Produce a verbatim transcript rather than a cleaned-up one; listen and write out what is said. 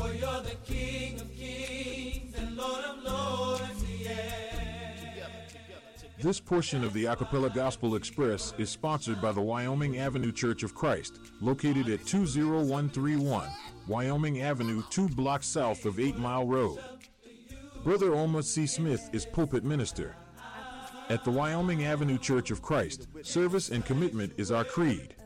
For you're the King of kings and Lord of lords, yeah. This portion of the Acapella Gospel Express is sponsored by the Wyoming Avenue Church of Christ, located at two oh one three one Wyoming Avenue, two blocks south of eight Mile Road. Brother Omar C. Smith is pulpit minister. At the Wyoming Avenue Church of Christ, service and commitment is our creed.